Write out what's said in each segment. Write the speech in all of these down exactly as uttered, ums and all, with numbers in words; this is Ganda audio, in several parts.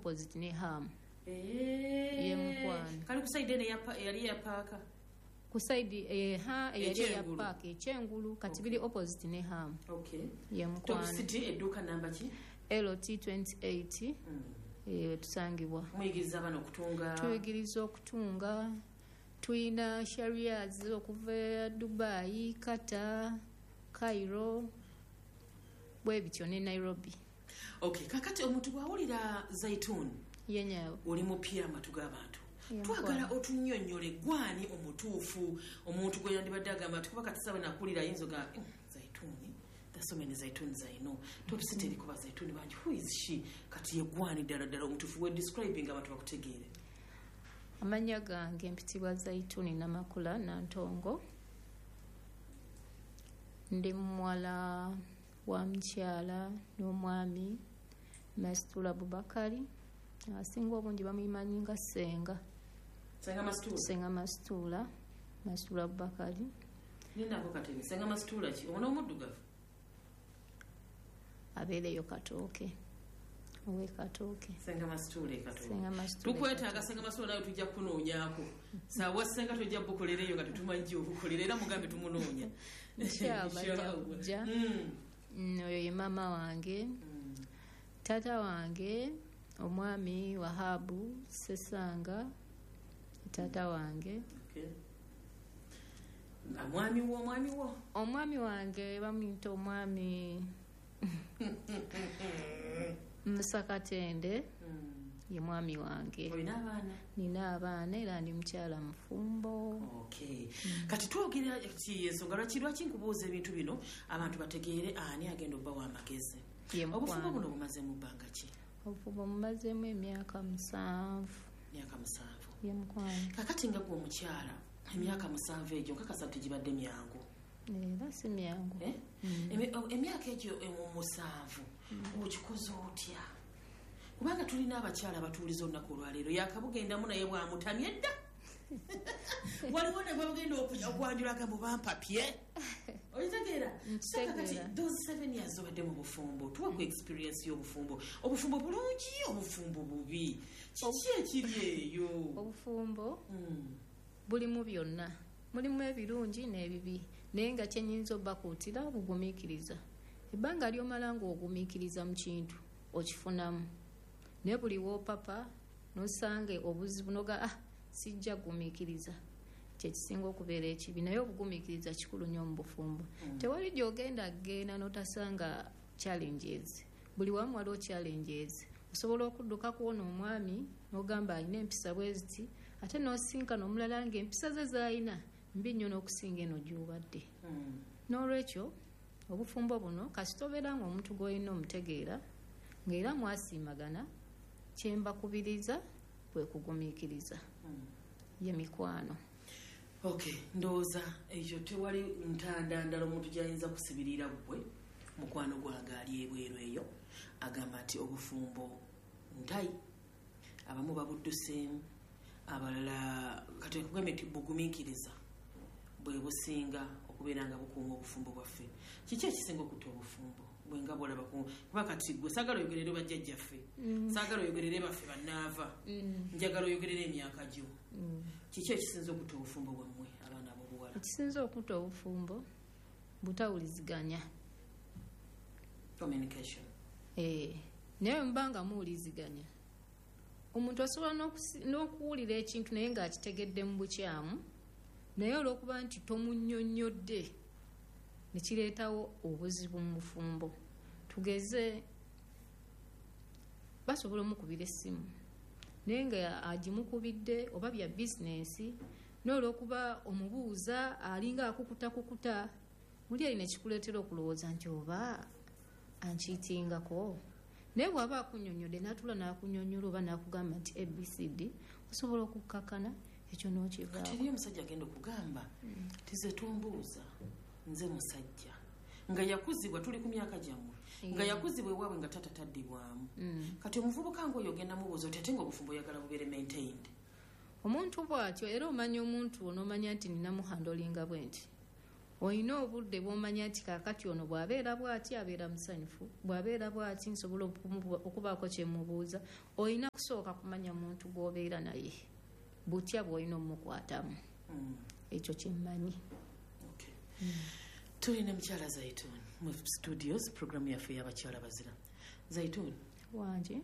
opposite ne Ham. Eh. Ye Mukwano. Kali ku side ne yapa yali ya parka. Ku side eh ha yali ya park ekyengulu kati bili opposite ne Ham. Okay. Ye Mukwano. Top City eduka namba ki? L T twenty-eight. Mm. Eh tusangibwa. Muyigiriza bano okutunga. Tuyigiriza okutunga. Tuina sharias okuva Dubai, Qatar, Cairo, bwe bityo ne Nairobi. Okay, kakati omuntu bwawulira Zaitun. Yenyawo. Oli mupya amatu g'abantu. Twagala otunnyonnyole gwani omutuufu omuntu gwe yandibadde agamba tukuba kati sawe nakulira yinzo ga Zaituni. There's so many Zaituns I know. Top City likuba Zaituni banji. Who is she? Kati ye gwani dala dala omutuufu we describing abantu bakutegeere. Amanya gange mpitibwa Zaituni Namakula Nantongo. Ndi mwala wa mchala n'omwami Mastula Bubakari. Asinga obungi bamuyimanyi nga Senga. Senga Mastula. Senga Mastula. Mastula Bubakari. Nina ko kateni Senga Mastula ki? Ono omuddugavu. Abeereyo Katooke. Owe Katooke. Senga Mastula Katooke. Senga Mastula. Tukwetaaga Senga Mastula nayo tujja kunoonyako. Sawa Senga tojja bukolereyo kati tumanyi obukolere era mugambe tumunoonya. Inshallah. Mm. Oyo ye mama wange. Mm. Tata wange omwami Wahabu Sesanga tata wange. Okay. Omwami wo omwami wo. Omwami wange bamuyita omwami Msakatende. Mm. Ye mwami wange. Olina abaana? Nina abaana era ndi mukyala mufumbo. Okay. Mm. Kati twogera ki ensonga lwaki lwaki nkubuuza ebintu bino abantu bategeere ani agenda obba wa magezi. Obufumbo buno bumaze mu bbanga ki? Obufumbo mumazemu emyaka musanvu. Myaka musanvu. Ye Mukwano. Kakati nga gwe omukyala emyaka musanvu egyo nkakasa tegibadde myangu. Era si myangu. Eh? Mm. Emyaka egyo musanvu okikoze otya? Kubanga tulina abakyala abatuuliza olunaku olwaleero yakabugendamu naye bwamutamye dda. Waliwo ne bagenda okwanjulaga mu bampapye. Oyitegeera? Kati those seven years obadde mu bufumbo tuwa ku experience y'obufumbo. Obufumbo bulungi obufumbo bubi. Kiki ekiri eyo? Obufumbo bulimu byonna. Mulimu ebirungi n'ebibi. Naye nga kyenyinza obbakuutira bugumiikiriza. Ebbanga ly'omala ng'ogumiikiriza mu kintu okifunamu. Ne buli w'opapa n'osange obuzibu noga ah sijja gumiikiriza. Kyekisinga okubeera ekibi naye obugumiikiriza kikulu nnyo mu bufumbo. Mm. Tewali gy'ogenda genda n'otasanga challenges. Buli wamu waliwo challenges. Osobola okudduka kuwona omwami n'ogamba alina empisa bwe ziti ate n'osinkana omulala ng'empisa ze z'alina mbi nnyo n'okusinga eno gy'obadde. Mm. N'olwekyo obufumbo buno kasita obeera ng'omuntu gw'olina omutegeera ng'era mwasiimagana kyemba kubiriza bwe kugumiikiriza. Mm. Ye mikwano. Okay, ndowooza ekyo tewali ntandandala omuntu gy'ayinza kusibirira bwe mukwano gwange ali ebweru eyo agamba nti obufumbo ntayi abamu babudduseemu abalala kati ekugambye nti bugumiikiriza bwe businga okubeera nga bukuuma obufumbo bwaffe. Kiki ekisinga okutta obufumbo bwe nga bwolaba kuba kati gwe saagala oyogerere bajjajjaffe saagala oyogerere baffe bannaava njagala oyogerere emyaka gyo. Kiki ekisinza okutta obufumbo bwammwe abaana ab'obuwala? Ekisinza okutta obufumbo butawuliziganya. Communication. Eh, naye mbanga muwuliziganya omuntu asobola n'okuwulira ekintu naye ng'akitegedde mu bukyamu naye olw'okuba nti tomunnyonnyodde ne kireetawo obuzibu mu bufumbo. Tugeze basobola omukubira essimu naye nga agimukubidde oba bya bizinensi n'olw'okuba omubuuza alinga akukutakukuta muli alina ekikuleetera okulowooza nti oba ankiitingako. Naye bw'aba akunnyonnyodde n'atula n'akunnyonnyola oba n'akugamba nti A B C D osobola okukkakana ekyo n'okivaako. Kati eriyo omusajja agenda okugamba nti ze tombuuza nze musajja nga yakuzibwa tuli ku myaka gyammwe nga yakuzibwa ewaabwe nga tata taddibwamu. Kati omuvubuka ng'oyo ogenda mubuuza oti ate nga obufumbo oyagala bubeere maintained. Omuntu bw'atyo era omanya omuntu onoomanya nti nina muhandolinga bwe nti olina obudde bw'omanya nti kaakati ono bw'abeera bw'ati abeera musanyufu, bw'abeera bw'ati nsobola okubaako kye mubuuza. Olina kusooka kumanya muntu gw'obeera naye butya bw'olina omukwatamu. Ekyo kyemmanyi. Tulina mukyala Zaitun mu studios, programu yaffe y'abakyala bazira. Zaitun wanje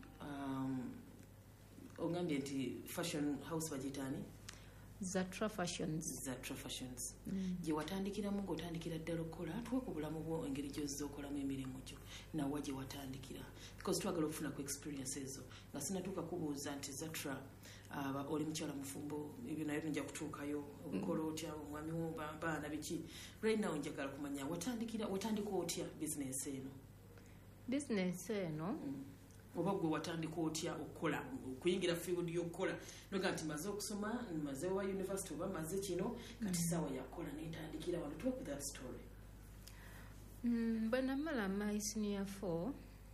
ogambye nti fashion house bagitaani? Zatra Fashions. Zatra Fashions. Gye watandikiramu ng'otandikira ddala okukola tuwe ku bulamu bwo engeri gy'ozza okolamu emirimu gyo nawa gye watandikira, because twagala okufuna ku experience ezo nga sinatuuka kubuuza nti Zatra aba oli mukyala mufumbo ebyo nayo nja kutuukayo obukola otya omwami wo baana biki. Right now njagala kumanya watandikira watandika otya business eno? Business eno oba gwe watandika otya okukola okuyingira field y'okukola noga nti maze okusoma maze wa university oba maze kino kati sawa yakola netandikira wano talk that story. Mm, bwe namala my senior four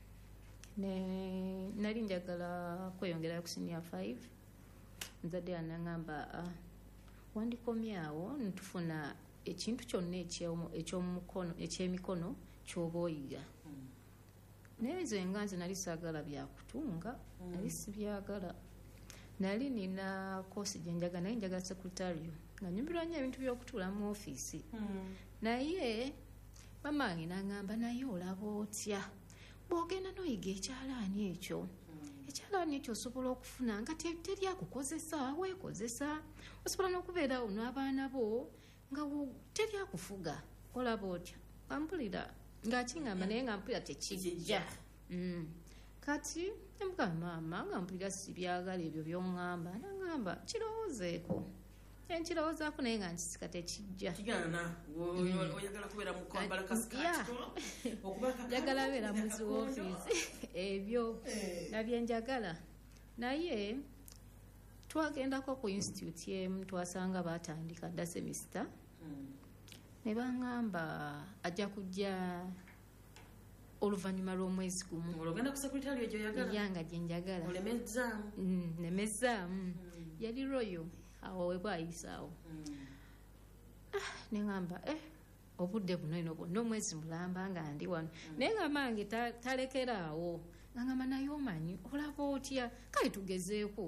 ne nali njagala kweyongera ku senior five nzadde anangamba uh, wandikomyawo ntufuna ekintu kyonna ekyomukono ekyemikono kyoba oyiga. mm. Naye nze nga nze nali saagala byakutunga, mm. nali sibyagala. Nali nina koosi gye njagala, naye njagala secretarial nga nyumirwa nnyo ebintu by'okutuula mu ofiisi. mm. Naye mama wange n'angamba naye olaba otya bw'ogenda n'oyiga ekyalaani ekyo. mm. Ekyalaani ekyo osobola okufuna nga teri akukozesa, weekozesa. Osobola n'okubeerawo n'abaana bo nga teri akufuga. Olaba otya ampulira ng'akingamba naye nga mpulira tekijja. mm. Kati emugamba maama nga mpulira sibyagala ebyo by'oŋŋamba. N'angamba kirowoozeeko. Enkirowoozaako naye nga nkisika tekijja. Kigaana oyagala kubeera mu kwambala kasikaati njagala beera mu zi woofiisi ebyo nga byenjagala. Naye twagendako ku institute emu twasanga baatandika dda semester. Ne baŋŋamba ajja kujja oluvannyuma lw'omwezi gumu. Ologenda ku secretary egyo oyagala? Yanga gye njagala. Olemezzaamu? Mm, nemezzaamu. Yali royo awo we bwayisaawo. Ah, ne ŋŋamba eh obudde buno eno bwonna omwezi mulamba nga ndi wano. Naye nga mange talekeraawo. Ngamba naye omanyi olaba otya kale tugezeeko.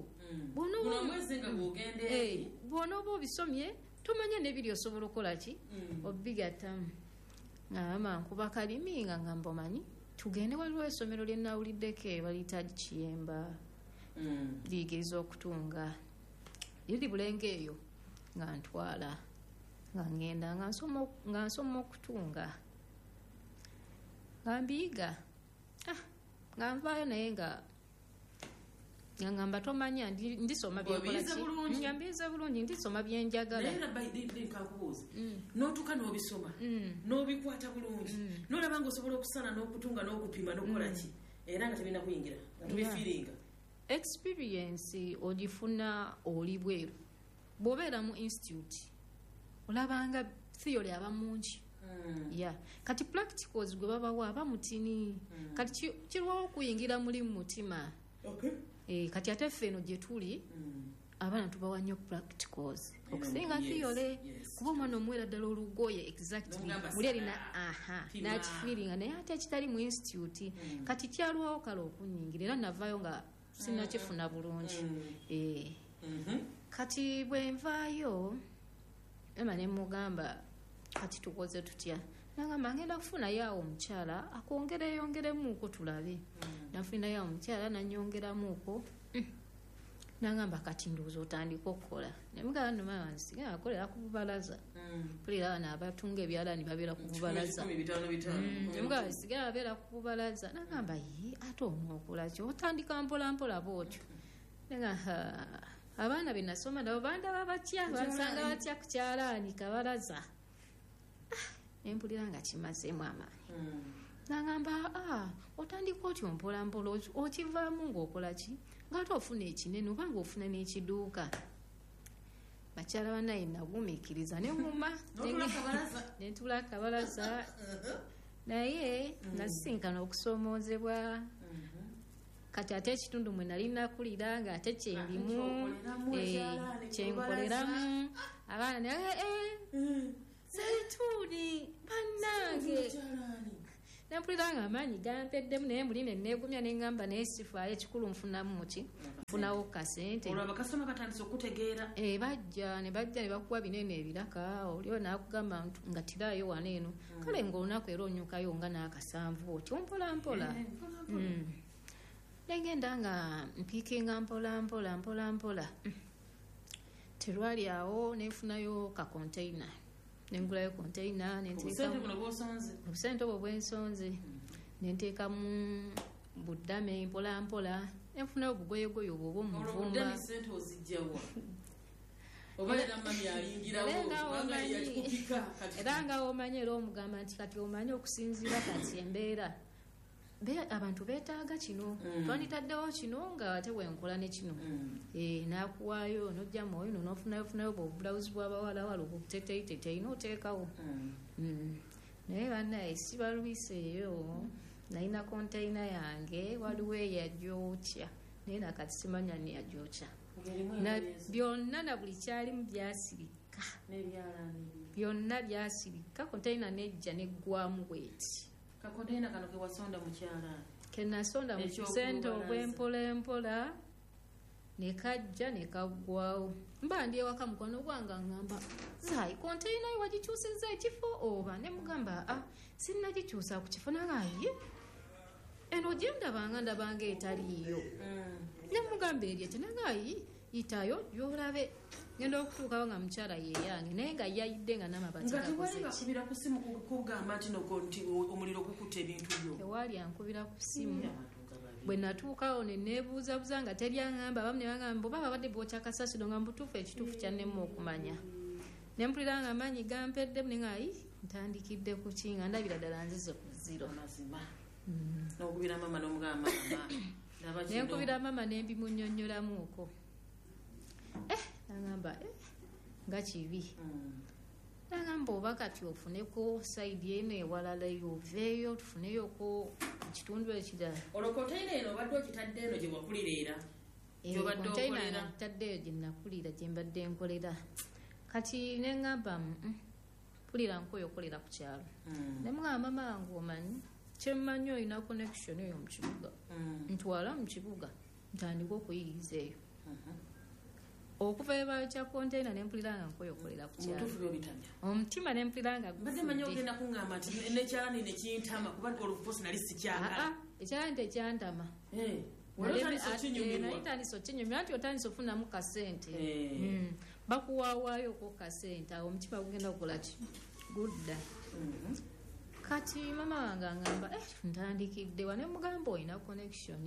Bw'ona oba obisomye tomanya n'ebiri osobola okukola ki obigattamu. Ngamba nkuba kalimi nga ngamba omanyi tugende waliwo essomero lye nawuliddeko baliyita Kiyemba liyigiriza okutunga. Liri Bulenge eyo nga ntwala nga ngenda nga nsoma okutunga nga mbiyiga. Ah, nga nvaayo naye nga nga ngamba tomanya ndisoma byekola ki nyambiza bulungi ndisoma byenjagala. Naye nkakubuuza n'otuuka n'obisoma n'obikwata bulungi n'olaba nga osobola okusana n'okutunga n'okupima n'okukola ki era nga tebina kuyingira nga tubifiiringa. Experience ogifuna oli bweru bw'obeera mu institute olabanga theory aba mungi. Mm. Yeah. Kati practicals gwe babawa aba mutini. Mm. Kati kirwawo okuyingira muli mu mutima. Okay. Eh, kati ate ffeno gye tuli mm. abaana tubawa nnyo practicals okusinga theory. Yes. Kuba omwana omuwera ddala olugoye exactly muli erina aha nakifiiringa naye ate ekitali mu institute. Mm. Kati kyalwawo kale okunyingira era navaayo nga sinakifuna bulungi. Mm. Eh. Mm-hmm. Kati bwe nvaayo ema ne mugamba kati tukoze tutya. Nangamba ngenda kufunayo awo omukyala akwongereyongeremuuko tulabe. Mm. Nafunayo awo omukyala nanyongeramuuko. Mm. Nangamba kati ndowooza otandika okukola. Ne mugamba nno maama nsiga akolera ku bubalaza. Mm. Pulira abaana abatunga ebyalaani babeera ku bubalaza. Mm. Ne mugamba nsiga babeera ku bubalaza. Nangamba ye ate onookola ki otandika mpola mpola bw'otyo. Nangamba abaana be nasoma nabo bandaba batya bansanga batya ku kyalaani kabalaza. Empulira nga kimazeemu amaanyi. Mm. Nangamba ah otandika otyo mpola mpola okivaamu ng'okola ki ng'ate ofuna ekinene oba ng'ofuna n'ekiduuka. Bakyala bannaye nagumiikiriza ne muma ne ntula kabalaza naye nasisinkana okusoomoozebwa. Kati ate ekitundu mwe nali nakulira nga ate kyendimu kyenkoleramu abaana ne zaituni bannange nampulira nga amaanyi gampeddemu naye muline neegumya neŋŋamba naye sifaayo ekikulu nfunamu muki nfunawo kasente olwo abakasitoma batandise okutegeera bajja ne bajja ne bakuwa binene ebiraka olio naakugamba nga tiraayo wano eno kale ngaolunaku era onyukayo nga n'akasanvu otyo mpolampola negenda nga mpiikinga mpolampola mpolampola terwali awo nenfunayo ka container nengulayo container obusente obwo bwensonze nenteekamu buddame mpola mpola nenfunayo obugoyegoye obwo obwomuvumba era nga omanyi era omugamba nti kati omanyi okusinziira kati embeera abantu beetaaga kino twanditaddewo kino nga ate wenkola ne kino nakuwaayo nojja muoyino nofunayofunayo bwobulawuzi bwabawala wala obuteteiteteyi noteekawo naye bannaye sibalwiseeyo nalina konteina yange waliwo eyajyokya naye nakati simanya niyajyokya byonna na buli kyalimu byasirika byonna byasirika konteina nejja neggwamu bweti kakonteina kano kewasonda mukyala kenasonda mu kusente obwempolampola nekajja nekaggwawo mba ndi ewaka mukwano gwange ngamba zaayi konteina yo wagikyusizza ekifo oba nemugamba a sinnagikyusa ku kifo nagaye eno gyendabanga ndabanga etaliiyo nemugamba eryo tenagayi yitayo gyolabe ngenda okutuukawo nga mukyala yeyange naye nga yayidde nga namabatikubira ku simu kugamba nti nti omuliro gukuta ebintu byo tewali ankubira ku simu bwe natuukawo neneebuuzabuuza nga teryaŋŋamba abamu ne bagamba oba babadde bookya kasasiro nga mbutuufu ekituufu kyannemu okumanya nempulira nga amaanyi gampeddemu ne ngaayi ntandikidde ku ki nga ndabira ddala nzize ku ziro nokubira mama nomugamba nenkubira mama nembimunnyonnyolamuuko eh nagamba eh nga kibi nagamba oba kati ofuneko saidi eno ewalala yoveeyo tufuneyoko ekitundu ekirala olwo konteina eno obadde okitadde eno gye wakulira era konteina nakitaddeeyo gye nakulira gye mbadde nkolera kati neŋŋamba pulira nkoyokolera ku kyalo nemugamba mama wange omanyi kyemmanyi olina connection eyo mu kibuga ntwala mu kibuga ntandika okuyiriza eyo okuva ebalo kya konteina nempulira nga nkoyokolera ku kyalo omutima nempulira nga ekyalani tekyantama nayitandisa okinyumira nti otandisa ofunamu kasente bakuwaawaayo ko kasente awo omutima gugenda kukola ki gudda kati mama wange angamba ntandikidde wa nemugamba olina connection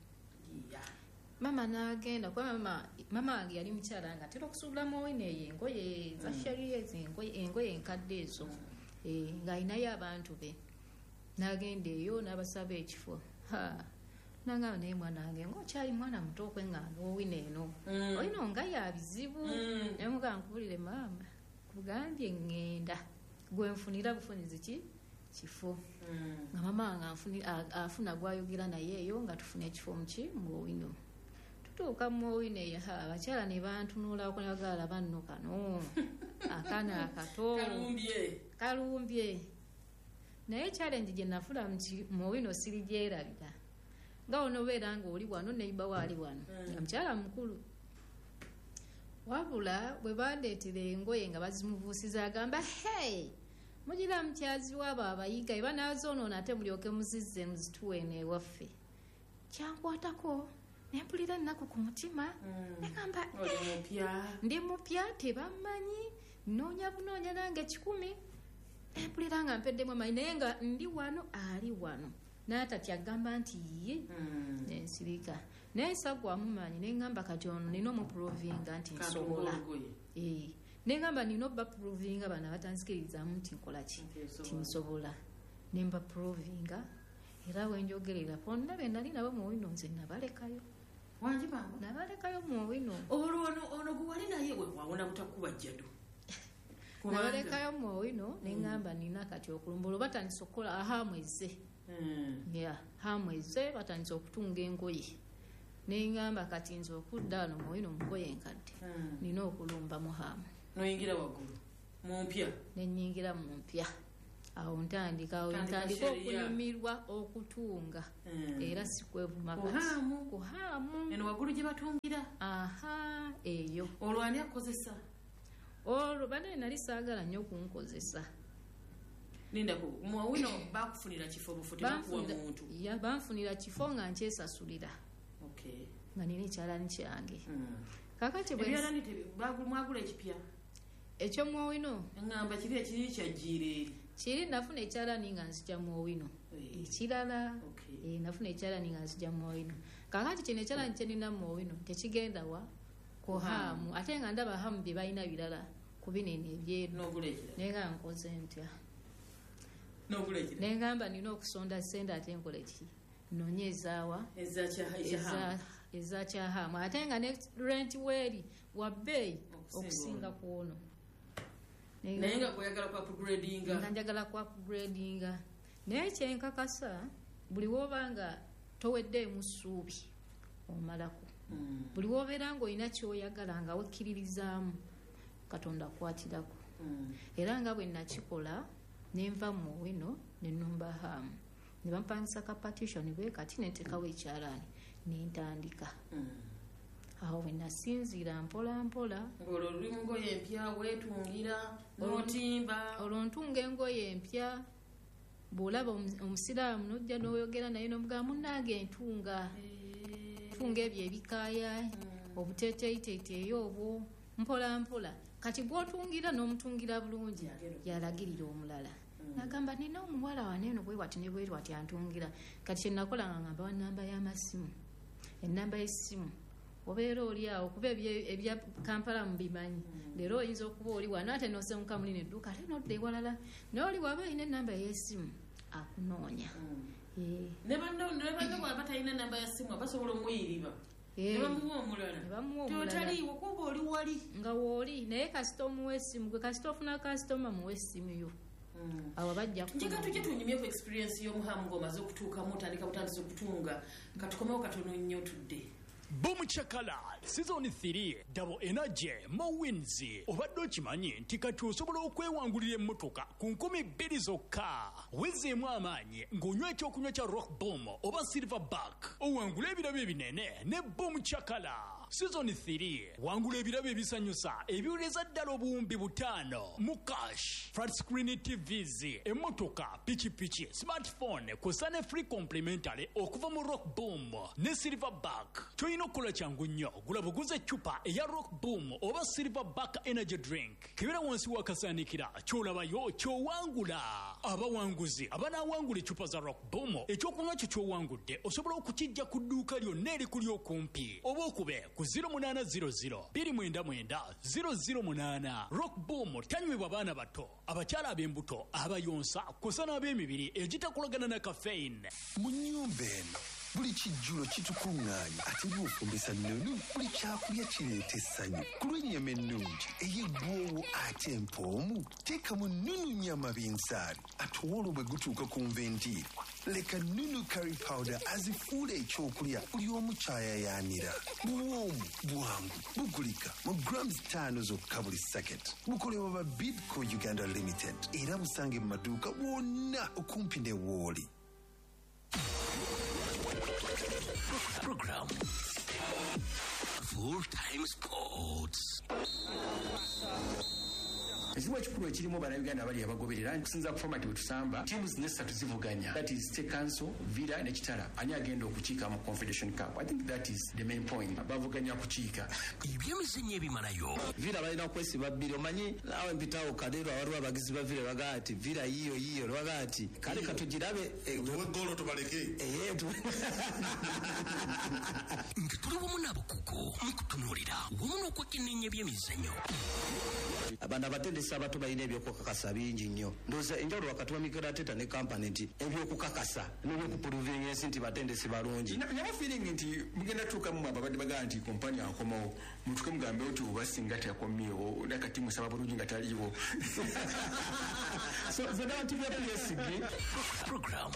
mama nagenda kuba mama mama wange yali mukyala nga atera okusuulamu owino eyo engoye za shariya engoye enkadde ezo nga alinayo abantu be nagenda eyo n'abasaba ekifo nangamba naye mwana wange ngaokyali mwana muto okweŋŋanga owino eno olino nga yabizibu nemugamba nkubulire mama kugambye ŋŋenda gwenfunira bufunizi ki kifo nga mama wange afuna gwayogera naye eyo nga tufuna ekifo muki muowino tutuuka muowino eyo abakyala ne bantunuulako nagala banno kano akaana akato kalumbye naye challenge gye nafula muowino sirigyerabira nga onobeera nga oli wano neiba waali wano nga mukyala mukulu wabula bwe bandeetera engoye nga bazimubuusiza agamba hey mugira mukyazi waabo abayiga eba nazoonoona ate mulyoke muzizze muzituweeno ewaffe kyankwatako nempulira ennaku ku mutima negamba ndi mupya tebammanyi noonya bunoonya nange kikumi nempulira nga mpeddemu amanyi naye nga ndi wano ali wano natatya agamba nti ye nensirika naye sagwamu manyi neŋŋamba kati ono nina omuprovinga nti nsobola neŋŋamba nina obaprovinga bano abatanzikirizamu nti nkolaki tinsobola nembaprovinga era wenjogerera bonna be nali nabo muowino nze nabalekayo nabalekayo muowino ono gwe wali naye wawona butakuba jjado nabalekayo muowino neŋŋamba nina kati okulumbula batandisa okukola ahamweze ya hamweze batandisa okutunga engoye neŋŋamba kati nze okudda ano muowino mugoye enkadde nina okulumba muhamu noyingira waggulu mumpya nenyingira mumpya awo ntandika awo ntandika okunyumirwa okutunga era sikwevuma kuhamu kuhamu eno waggulu gye batungira aha eyo olwani akozesa olwo bane nali saagala nnyo okunkozesa ninda ku mwawino bakufunira kifo bufuti bakuwa muntu ya banfunira kifo nga nkyesasulira okay nga nina ekyalani kyange mm. kakati ebyalani mwagula ekipya ekyo mwawino ngamba kiri ekiri kyajjiire kiri nafuna ekyalani nga nzija mwawino ekirala okay. e, nafuna ekyalani nga nzija mwawino kakati kino ekyalani kyenina mwawino tekigenda wa kuhamu ate nga ndaba hamu bye balina birala ku binene ebyeru naye nga nkoze ntya nengamba nina okusonda sente ate nkola ki nonye ezaawa ezakyahamu ate nga ne rent weeri wa bbeeyi okusinga ku ono naye nga kweyagala kwa upgradinga nga njagala kwa upgradinga naye kyenkakasa buli woba nga toweddeemu ssuubi omalako mm. buli wobeera nga olina kyoyagala nga wekkiririzaamu katonda akwatirako mm. era nga bwe nakikola nenva mu wino nenumba hamu ne bampangisa ka partition bwe kati netekawo ekyalaani nentandika mm. awo bwe nasinziira mpola mpola ng'olwo luli mu ngoye empya weetungira n'otimba olwo ntunga engoye empya bw'olaba omusiraamu n'ojja n'oyogera naye n'omugamba munnange ntunga tunga ebyo ebikaaya obuteeteeyiteeteeyi obwo mpola mpola kati gw'otungira n'omutungira bulungi yalagirira omulala nagamba nina omuwala waneeno bwe wati ne bwe wati antungira kati kye nakola nga ngamba namba y'amasimu ennamba y'essimu obeera oli awo kuba ebya Kampala mubimanyi leero oyinza okuba oli wano ate n'osemuka muli nedduuka ate n'odda ewalala naye oli waba alina ennamba y'essimu akunoonya ne banno bwaba talina ennamba ya ssimu abasobola omuyiriba ne bamuwa omulala totaliiwo kuba oli wali nga wooli naye kasita omuwa essimu gwe kasita ofuna kasitoma muwa essimu yo awo bajja njega tujje tunyumyeku experience y'omuhamu ng'omaze okutuukamu otandika butandisa okutunga katukomewo katono nnyo tudde Boom Chakala Season three Double Energy Mowins obadde okimanyi nti kati osobola okwewangulira emmotoka ku nkumi bbiri zokka wezeemu amaanyi ng'onywa ekyokunywa kya Rock Boom oba Silverback owangula ebirabo ebinene ne Boom Chakala Season three wangula ebirabo ebisanyusa ebiwuleza ddala obuwumbi butaano mu cash flat screen T Vs emmotoka pikipiki smartphone kusa ne free complimentary okuva mu Rock Boom ne Silverback Toyino kula changu nnyo gula buguze chupa eya Rock Boom oba Silverback energy drink kibera wansi wakasanikira kyolabayo kyowangula abawanguzi abanawangula chupa za Rock Boom ekyokunywa kyo kyowangudde osobola okukijja ku dduuka lyonna erikuli okumpi oba okube ku zero eight zero zero two nine nine zero zero eight Rock Boom tanywebwa baana bato abakyala ab'embuto abayonsa kusana ab'emibiri egitakolagana na caffeine mu nnyumba eno buli kijjulo kitukuŋŋaanya ate by'ofumbisa nnonu buli kyakulya kireeta essanyu ku lw'ennyama ennungi ey'eggwoowo ate empoomu teekamu nnunu nnyama b'ensaali ate olwo bwe gutuuka ku nvendiirwa leka nnunu curry powder azifuula ekyokulya buli omu kyayayaanira buwoomu bwangu bugulika mu grams ttaano zokka buli saketi bukolebwa ba Bidco Uganda Limited era busange mu maduuka wonna okumpi ne wooli. Program Full Time Sports. Ekimu ekikulu ekirimu bannayuganda abali abagoberera nkusinza ku format bwe tusamba tiimu zino essatu zivuganya, that is State Council, Villa ne Kitara ani agenda okukiika mu Confederation Cup. I think that is the main point. Bavuganya kukiika ebyemizannyo ebimalayo. Villa balina kwesiba bbiri omanyi naawe mpitawo kadero waliwo abagizi ba Villa bagaa ati Villa yiyo yiyo bagaa ati kale katugirabe tuwe golo tubaleke eh nga tuli wamu n'abakugu mu kutunuulira wamu n'okwekenneenya ebyemizannyo. Abana batendesa abato balina ebyokukakasa bingi nnyo. Ndowooza enjawulo wakati wa Mikel Arteta ne kampani nti ebyokukakasa n'ebyokupuluvinga ensi nti batendesi balungi. Nyama feeling nti mugenda tuukamu ababadde bagaa nti kompani akomawo mutuke mugambe oti oba singa teyakomyewo nakati musaba bulungi nga taliiwo. So zonna tibya P S G Program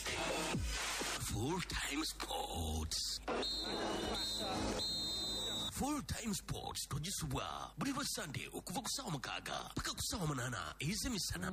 Full Time Sports. Full Time Sports togisubwa buli lwa Sunday okuva ku ssaawa mukaaga paka ku ssaawa munaana ez'emisana.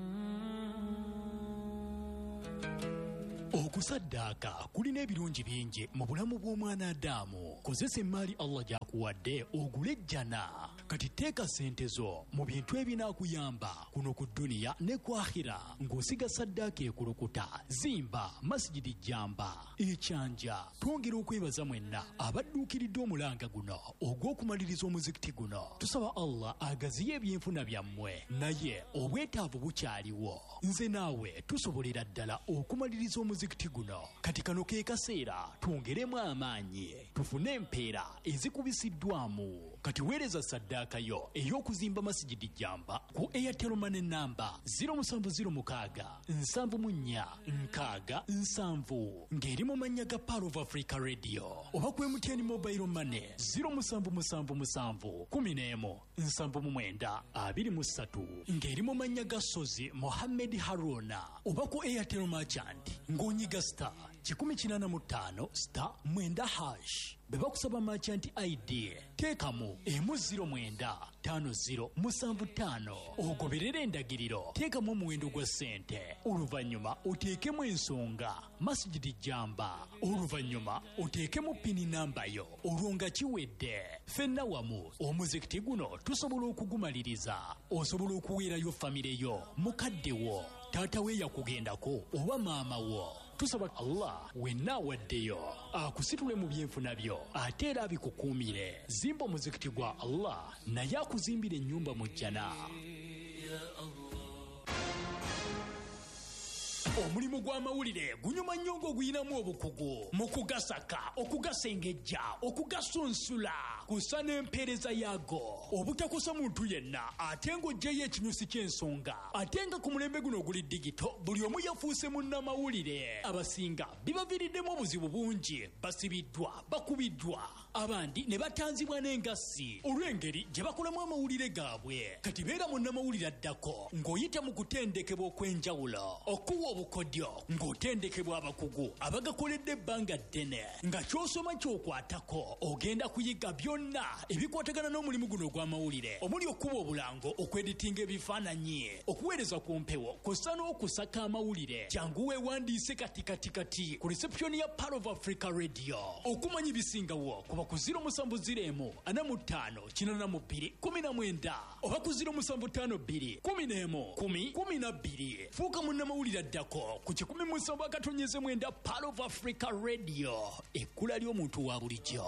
Okusaddaaka kulina ebirungi bingi mu bulamu bw'omwana Adamu. Kozesa emmaali Allah gy'akuwadde ogule ejjana. Kati teeka ssente zo mu bintu ebinaakuyamba kuno ku dduniya ne ku akhira ng'osiga saddaaka ekulukuta. Zimba masjidi jjamba ekyanja. Twongera okwebaza mwenna abadduukiridde omulanga guno ogw'okumaliriza omuzikiti guno. Tusaba Allah agaziye ebyenfuna byammwe, naye obwetaavu bukyaliwo. Nze naawe tusobolera ddala okumaliriza omuzikiti guno. Kati kano ke kaseera twongeremu amaanyi tufune empeera ezikubisiddwamu. Kati weereza saddaaka yo ey'okuzimba masjidi jjamba ku Airtel Money namba zero seven zero six seven nine six seven ng'eri mu mannya ga Power of Africa Radio, oba ku M T N Mobile Money zero seven seven seven seven one one seven nine two three ng'eri mu mannya ga Sozi Mohammed Haruna, oba ku Airtel Merchant ng'onyiga star one eight eight five star nine hash. Beba kusaba merchant I D teekamu emu zero mwenda tano zero musanvu ttaano ogoberera endagiriro, teekamu omuwendo gwa ssente, oluvannyuma oteekemu ensonga masjidi jjamba, oluvannyuma oteekemu pini namba yo, olwo nga kiwedde. Ffenna wamu omuzikiti guno tusobola okugumaliriza. Osobola okuweerayo famire yo, mukadde wo, taata we yakugendako oba maama wo. Tusaba Allah wenna awaddeyo akusitule mu byenfuna byo ate era abikukuumire. Zimba omuzikiti gwa Allah naye akuzimbira ennyumba mu jjana. Omulimu gw'amawulire gunyuma nnyo ng'oguyinamu obukugu mu kugasaka, okugasengejja, okugasunsula, kusa n'empeereza yaago. Obutakosa muntu yenna ate ng'oggyeyo ekinyusi ky'ensonga. Ate nga ku mulembe guno oguli digito buli omu yafuuse munnamawulire. Abasinga bibaviiriddemu obuzibu bungi, basibiddwa, bakubiddwa, abandi ne batanzibwa n'engassi olw'engeri gye bakolamu amawulire gaabwe. Kati beera munnamawulire addako ng'oyita mu kutendekebwa okw'enjawulo, okuwa obukodyo ng'otendekebwa abakugu abagakoledde ebbanga ddene, nga ky'osoma ky'okwatako ogenda kuyiga byonna ebikwatagana n'omulimu guno ogw'amawulire, omuli okuba obulango, okweditinga ebifaananyi, okuweereza ku mpewo, kw'ossa n'okusaka amawulire. Jangu weewandiise kati kati kati ku reception ya Power of Africa Radio. Okumanya ebisingawo kuba ku zero seven zero ana mu ttaano kinaana mu bbiri kumi na mwenda oba ku zero seven five two kumi n'emu kumi kumi na bbiri. Fuuka munnamawulire addako ku kikumi mu nsonga akatonyeze mwenda Power of Africa Radio, ekkula ly'omuntu wa bulijjo.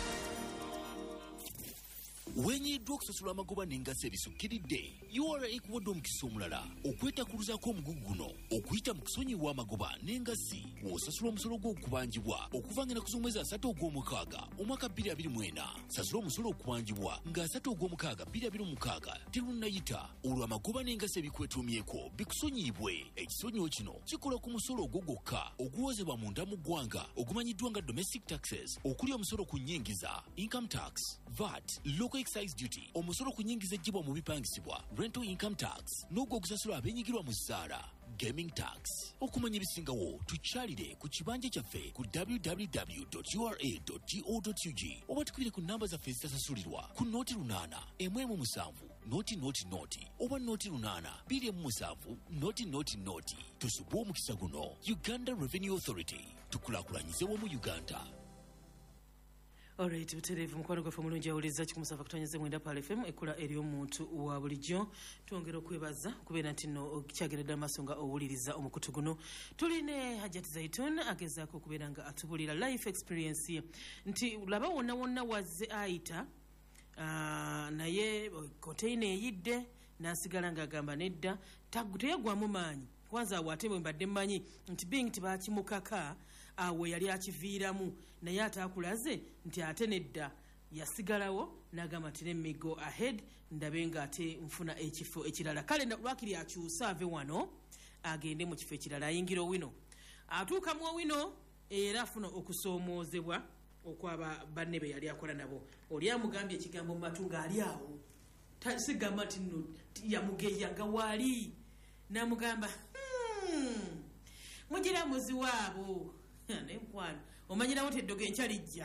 Wenyiddwa okusasula amagoba n'engassi ebisukkiridde, U R A ekuwadde omukisa omulala okwetakuluzaako omugugu guno okuyita mu kusonyiwa amagoba n'engassi w'osasula omusolo gw'okubanjibwa okuva nga ennaku z'omwezi asatu ogw'omukaaga omwaka bbiri abiri mu ena. Sasula omusolo okubanjibwa nga asatu ogw'omukaaga bbiri abiri mu mukaaga terunnayita, olwo amagoba n'engassi ebikwetuumyeko bikusonyiibwe. Ekisonyiwo kino kikola ku musolo ogwo gwokka oguwozebwa munda mu ggwanga ogumanyiddwa nga domestic taxes, okuli omusolo ku nnyingiza, income tax, V A T, local excise duty, omusolo ku nnyingiza ejjibwa mu bipangisibwa, rental income tax, n'ogwo ogusasulwa abennyigirwa mu ssaala, gaming tax. Okumanya ebisingawo tukyalire ku kibanja kyaffe ku w w w dot u r a dot go dot u g oba tukubire ku namba zaffe ezitasasulirwa ku nooti lunaana emu emu musanvu nooti nooti nooti oba nooti lunaana bbiri emu musanvu nooti nooti nooti. Tusubwe omukisa guno. Uganda Revenue Authority, tukulaakulanyize wamu Uganda. Alright, butereevu mukwano gwaffe mulungi awuliriza kikumusava kutonyeze mwenda Pal F M ekkula ery'omuntu wa bulijjo. Twongera okwebaza kubeera nti nno kyageredde amaaso nga owuliriza omukutu guno. Tuline Hajat Zaitun agezaako okubeera nga atubulira life experience ye nti laba wonna wonna wazze ayita uh, naye koteina eyidde n'asigala ng'agamba nedda teyagwamu maanyi. Kwanza awo ate bwe mbadde mmanyi nti being tibakimukaka awo yali akiviiramu, naye ate akulaze nti ate nedda yasigalawo n'agamba nti let me go ahead ndabe nga ate nfuna ekifo ekirala. Kale lwakiri akyusa ave wano agende mu kifo ekirala, ayingira owino, atuuka mu owino era afuna okusoomoozebwa okwaba banne be yali akola nabo. Oli amugambye ekigambo mu matu ng'ali awo, sigamba nti nno yamugeya nga waali, n'amugamba hmm, mugira muzi waabo. Nemkwano omanyirawo teddoga enkyalijja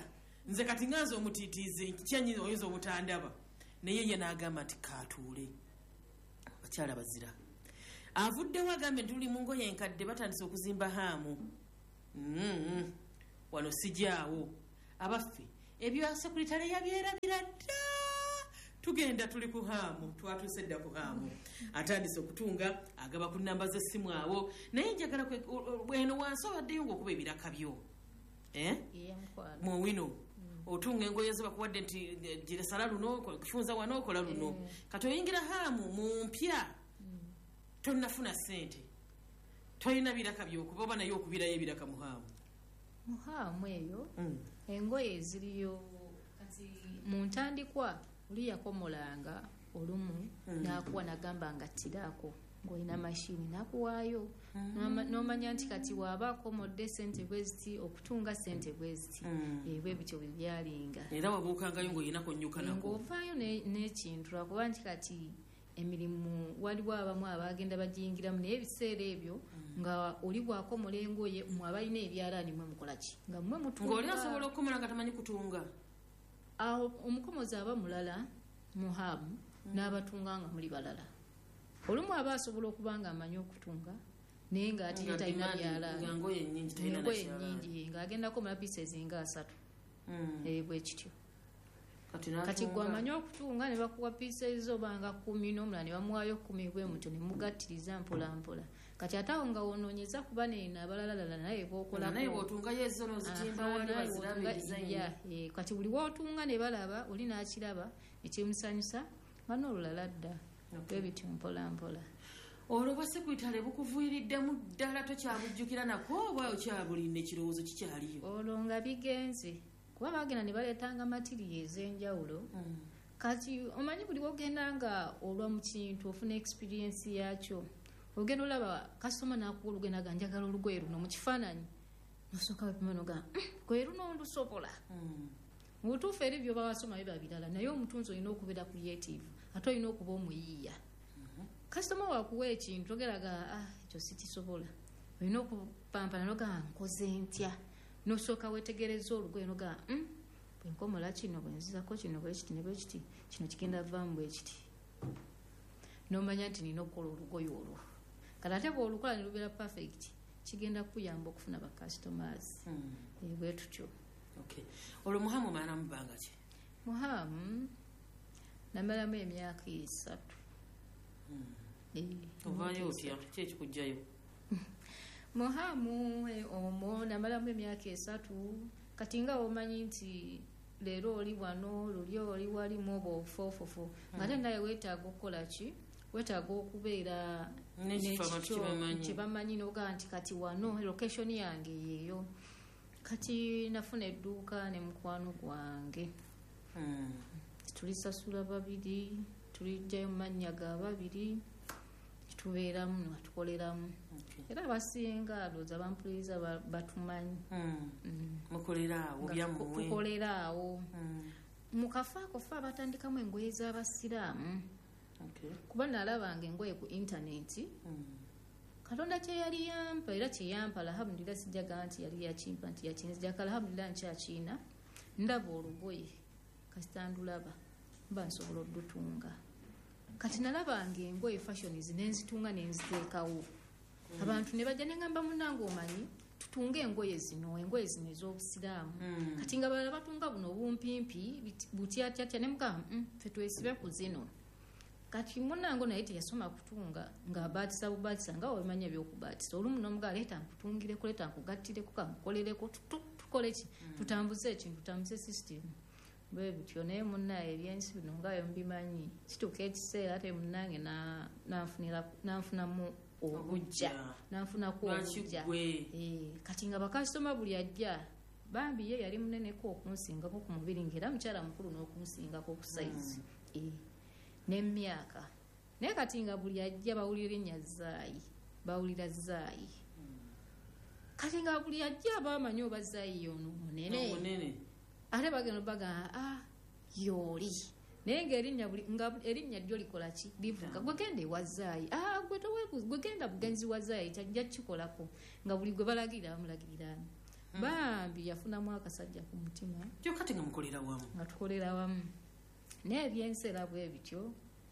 nze kati nganze omutiitiize kyanyi oyinza obutandaba naye ye n'agamba nti kaatuule bakyala bazira avuddewo agambe nti tuli mu ngoye enkadde batandise okuzimba haamu mm-hmm. wano sijaawo abaffe ebyo sekuritale yabyerabira dda tugenda tuli ku haamu twatuuse dda ku haamu atandise okutunga agaba ku namba z'essimu awo naye njagala bweno wansi obaddeyo ngaokuba ebiraka byo eh? mu wino otunga engoye zebakuwadde nti giresala luno kufunza wano kola luno kati oyingira haamu mu mpya tonnafuna ssente tolina biraka byokuba oba naye okubirayo ebiraka mu haamu mu haamu eyo engoye eziriyo kati mu ntandikwa oli yakomolanga olumu n'akuwa nagamba nga ttiraako ng'olina mashini n'akuwaayo n'omanya nti kati waaba akomodde sente bweziti okutunga sente bweziti ebwe bityo bwe byalinga era wabuukangayo ng'oyinako nnyuka nako ng'ovaayo n'ekintu lwakuba nti kati emirimu waliwo abamu abagenda bagiyingiramu naye ebiseera ebyo nga oli bwakomola engoye mwe abalina ebyalaani mwe mukolaki nga mwe mutunga ng'oli asobola okukomola nga tamanyi kutunga awo omukomozi aba mulala muhaamu n'abatunga nga muli balala olumu aba asobola okuba nga amanyi okutunga naye ng'ate talina byalaani engoye ennyingi ng'agenda komola pieces nga asatu bwe kityo kati gwe amanyi okutunga ne bakuwa pieces obanga kumi n'omulala ne bamuwaayo kumi bwe mutyo ne mugattiriza mpola mpola kati ate awo nga wonoonyeza kuba nena abalalalala naye bookolakokati kati buli wootunga ne balaba oli n'akiraba ekimusanyusa nga n'olulala dda bwe bityo mpola mpola olwo bwasekuitale bukuvuiriddemu ddala tokyabujjukira nako oba okyabulinda ekirowoozo kikyaliyo olwo nga bigenze kuba bagenda ne baleetanga matiriyo ez'enjawulo kati omanyi buli wogenda nga olwa mu kintu ofuna experience yakyo ogenda olaba kasitoma n'akuwa olugenda ga njagala olugoye luno mu kifaananyi nosooka bapima noga goye luno ndusobola mu butuufu eri byoba wasoma biba birala naye omutunzi olina okubeera creative ate olina okuba omuyiiya kasitoma wakuwa ekintu ogeraga ekyo sikisobola olina okupampana noga nkoze ntya nosooka wetegereza olugoye noga bwenkomola kino bwenzizako kino bwekiti ne bwekiti kino kigenda vaamu bwekiti nomanya nti nina okukola olugoye olwo kati ate bwolukola ne lubeera perfect kigenda kuyamba okufuna ba customers bwe tutyo olwo muhamu omalamu bbanga ki muhamu namalamu emyaka esatu ovaayo otya ki ekikujjayo muhamu omwo namalamu emyaka esatu kati nga omanyi nti leero oli wano luli oli walimu oba obufoofofo ngate naye weetaaga okukola ki weetaaga okubeera nekikyo kyebamanyi nogaa nti kati wano location yange yeeyo kati nafuna edduuka ne mukwano gwange tulisasula babiri tulijjayo mu mannya ga babiri tubeeramu natukoleramu era abasinga ndowooza bampuliriza batumanyi tukoleraawo mu kafo ako fe abatandikamu engoye z'abasiraamu kuba nalabanga engoye ku intaneti katonda kyeyali yampa era kyeyampa alhamdulillah sijjaga nti yali yakimpa nti yakinzijaka alhamdulillah nkyakiina ndaba olugoye kasitandulaba mba nsobola oddutunga kati nalabanga engoye fashions nenzitunga nenziteekawo abantu ne bajja ne ngamba munnange omanyi tutunga engoye zino engoye zino ez'obusiraamu kati nga balala batunga buno obumpimpi butyatyatya ne mugamba ffe twesibe ku zino kati munnange naye teyasoma kutunga ng'abaatisa bubaatisa nga wemanya ebyokubaatisa olumu n'omugaa leeta nkutungireko leeta nkugattireko kankukolereko tukole ki tutambuze ekintu tutambuze sisitemu bwe bityo naye munnaye ebyensi bino ngaayo mbimanyi kituuka ekiseera ate munnange nanfunamu obujja nanfunako obujja kati nga bakasitoma buli ajja bambi ye yali muneneko okunsingako ku mubiri ngaera mukyala mukulu n'okunsingako ku saizi n'emyaka naye kati nga buli ajja bawulira erinnya zaayi bawulira zaayi kati nga buli ajja bamanyi oba zaayi ono munene ate bagenda baga ah yoli naye ngaerinnya nga erinnya lyo likola ki livuga gwegenda ewazaayi ah gwegenda bugenzi wazaayi tajja kikolako nga buli gwe balagirira bamulagiriraani bambi yafunamu akasajja ku mutima kyo kati nga mukolera wamu nga tukolera wamu n'ebyensera bwe bityo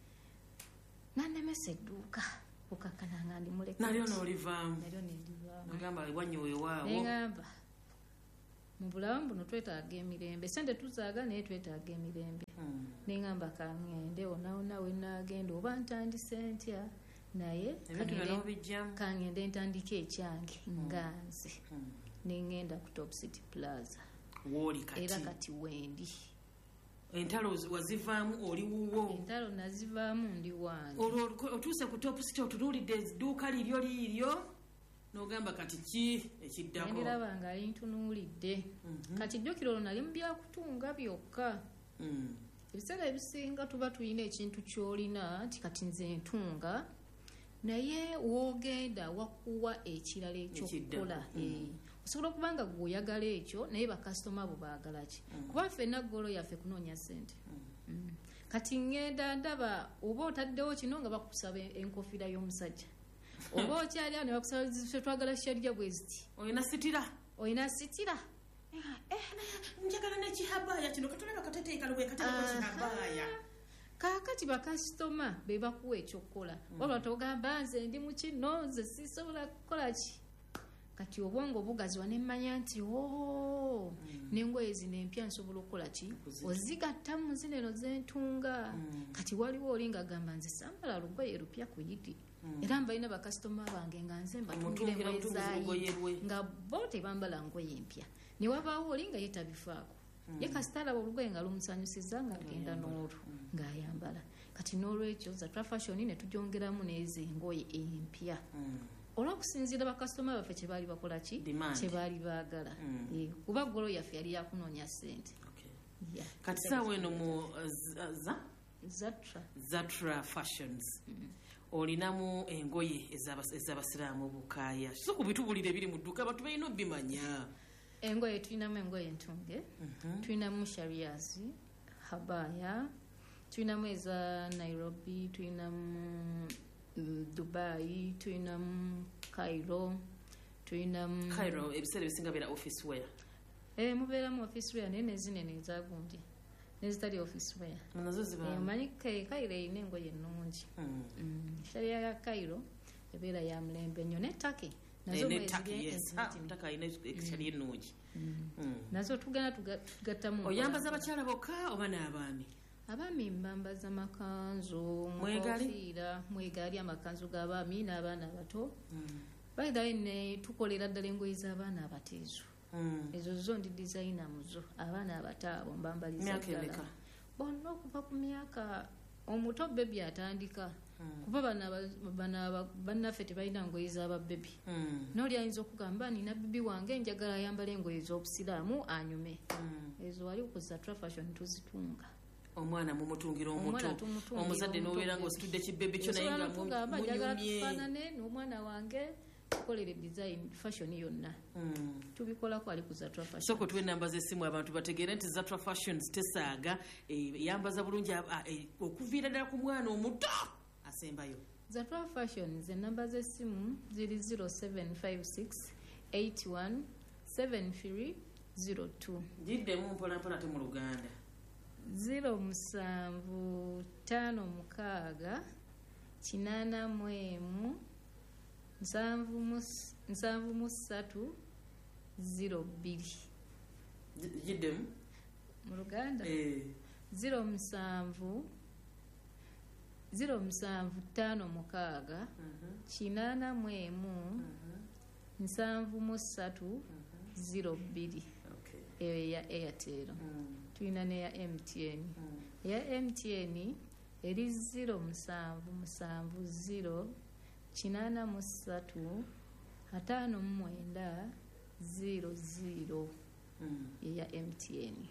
nannemesa edduuka kukakkana nga ndi muleka nalyo n'olivaamu nalyo nendivaamu agamba wanyoweewaawo neŋŋamba mu bulamu buno twetaaga emirembe sente tuzaaga naye twetaaga emirembe neŋŋamba kaŋŋende onawona we naagenda oba ntandise ntya naye kaŋŋende ntandika ekyange nga nze neŋŋenda ku Top City Plaza era kati wendi entalo wazivaamu oli wuwo entalo nazivaamu ndi wange olwo otuuse ku Top City otunuulidde edduuka liryo liiryo n'ogamba kati ki ekiddako ndiraba nga lintunuulidde kati jjukira olwo nali mu byakutunga byokka ebiseera ebisinga tuba tulina ekintu ky'olina nti kati nze ntunga naye woogenda wakuwa ekirala ekyokukola osobola okuba nga gwe oyagala ekyo naye bakasitoma bo baagala ki kuba ffenna golo yaffe kunoonya ssente kati ŋŋenda ndaba oba otaddewo kino nga bakusaba enkofiira y'omusajja oba okyali awo ne bakusaba twagala kyalya bwe ziti olina sitira olina sitira njagala nekihabaaya kino katulaba kateteekalo bwe kateekalo kihabaaya kaakati bakasitoma be bakuwa ekyokukola wabula togamba nze ndi mu kino nze sisobola kukola ki kati obwongo bugaziwa nemmanya nti o n'engoye zino empya nsobola okukola ki ozigattamu zineno zentunga kati waliwo oli nga gamba nze sambala lugoye lupya ku yidi era mbalina bakasitoma bange nga nze mbatungire engoye zaayi nga bo tebambala ngoye empya ne wabaawo oli nga ye tabifaako ye kasita alaba olugoye nga lumusanyusiza nga agenda n'olwo ng'ayambala kati n'olwekyo Zatra Fashion ne tugyongeramu n'ezo engoye empya olw'okusinziira bakasitoma baffe kye baali bakola ki kye baali baagala kuba golo yaffe yali yakunoonya ssente kati saawa eno mu Zatra Fashions olinamu engoye ez'abasiraamu bukaaya so ku bitubulire biri mu dduuka abantu balina obimanya engoye tulinamu engoye entunge tulinamu sharias habaya tulinamu eza Nairobi tulinamu Dubai tulinamu Cairo tulinamu Cairo ebiseera ebisinga beera office wear eh mubeeramu office wear naye nezinene ezagundi nezitali office wear nazo ziba manyi Cairo ine engoye ennungi sharia ya Cairo ebeera ya mulembe nnyo ne Turkey nazo nazo tugana tugattamu oyambaza abakyala bokka oba n'abaami abaami mbambaza makanzu mukofiira mwegaali amakanzu g'abaami n'abaana abato bayidayo ne tukolera ddala engoye z'abaana abateezo ezo zo ndi dizayina muzo abaana abato abo mbambaliza ddala bonna okuva ku myaka omuto bebi atandika kuba bannaffe tebalina ngoye z'ababebi n'oli ayinza okugamba nina bebi wange njagala ayambala engoye z'obusiraamu anyume ezo wali ku Zatra Fashion tuzitunga omwana mumutungira omuto omuzadde n'obeera ng'ositudde kibebi kyo naye nga munyumye n'omwana wange tukolere design fashion yonna tubikolako ali ku Zatra Fashion soko tuwe namba z'essimu abantu bategeere nti Zatra Fashions tesaaga yambaza bulungi okuviira ddala ku mwana omuto asembayo Zatra Fashions enamba z'essimu ziri zero seven five six eight one seven three zero two giddemu mpolampola te mu Luganda ziro musanvu tano mukaaga kinaana mu emu nsanvu mu ssatu ziro bbiri giddemu mu Luganda ziro musanvu ziro musanvu tano mukaaga kinaana mu emu nsanvu mu ssatu ziro bbiri eyo ya Airtel tulina neya M T N eya M T N eri ziro musanvu musanvu ziro kinaana mu ssatu ataano mu mwenda ziro ziro eya M T N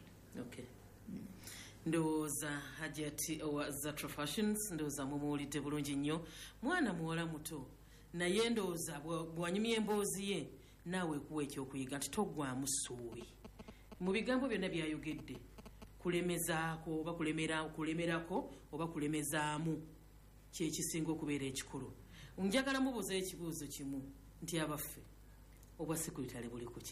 ndowooza Hajati owa Zatra Fashions ndowooza mumuwulidde bulungi nnyo mwana muwala muto naye ndowooza bw'anyumya emboozi ye naawe kuwa ekyokuyiga nti toggwamu ssuubi mu bigambo byonna byayogedde kulemezaako oba kulemera kulemerako oba kulemezaamu kyekisinga okubeera ekikulu njagala mubuuza ekibuuzo kimu nti abaffe obwa sekuritale buli kuki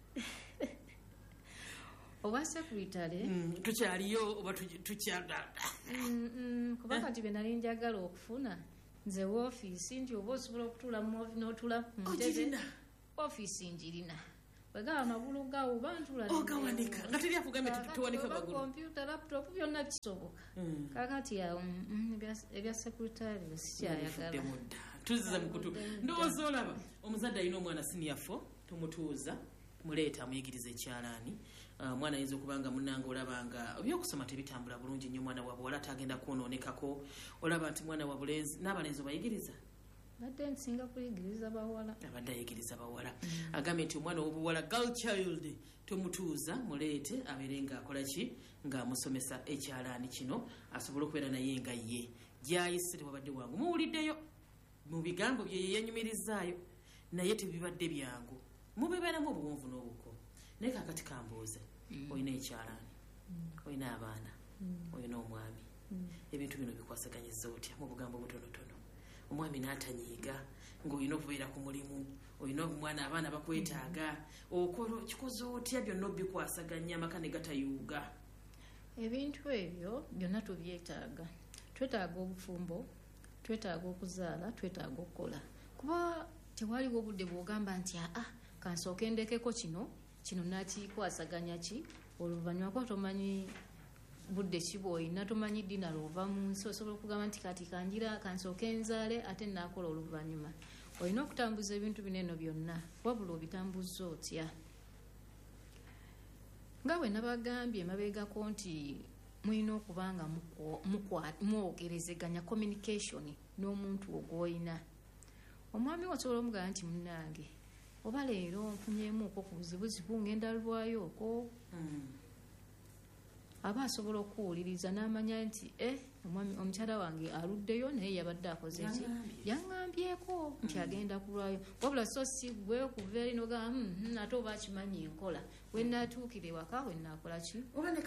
oba sekuritale tukyaliyo oba tukyadda kuba kati bye nali njagala okufuna nze woofiisi nti oba osobola okutuula n'otula mu ntebe ofiisi njirina bwegaba amagulu gawo oba ntula ogawanika nga teri akugambye tuwanika magulu kompyuta laptop byonna kisoboka kakati awo ebya sekuritale sikyayagala tuziza mukutu ndowooza olaba omuzadde alina omwana siniyafo tumutuuza muleeta amuyigiriza ekyalaani omwana ayinza okuba nga munanga olaba nga ebyokusoma tebitambula bulungi nnyo omwana wa buwala atagenda kwonoonekako olaba nti mwana wa bulenzi n'abalenzi obayigiriza badde nsinga kuyigiriza bawala abadde ayigiriza bawala agambye nti omwana w'obuwala girl child tomutuuza muleete abeere ng'akola ki ng'amusomesa ekyalaani kino asobole okubeera naye nga ye gyayise tewabadde wangu muwuliddeyo mu bigambo bye yeyenyumirizaayo naye tebibadde byangu mubibeeramu obuwonvu n'obuko naye kakati kambuuze olina ekyalaani olina abaana olina omwami ebintu bino bikwasaganyizza otya mu bugambo butonotono omwami n'atanyiiga ng'olina okubeera ku mulimu olina omwana abaana bakwetaaga okola kikoze otya byonna obikwasaganya amaka ne gatayuuga ebintu ebyo byonna tubyetaaga twetaaga obufumbo twetaaga okuzaala twetaaga okukola kuba tewaliwo obudde bw'ogamba nti aa kansooke ndekeko kino kino nakikwasaganya ki oluvannyuma kuba tomanyi budde ki bw'olina tomanyi ddina lwova mu nsi osobola okugamba nti kati kanjira kansooke nzaale ate naakola oluvannyuma olina okutambuza ebintu bino eno byonna wabula obitambuza otya nga bwe nabagambye mabegako nti mulina okuba nga mwogerezeganya communication n'omuntu ogwolina omwami wasobola omugamba nti munnange oba leero nfunyemuuko ku buzibuzibu ngenda lwayo okwo aba asobola okuwuliriza n'amanya nti e omukyala wange aluddeyo naye yabadde akoze ki yaŋŋambyeko nti agenda kulwayo wabula so si gwe okuva eri nogamba ate oba akimanyi enkola we naatuukira ewaka we naakola ki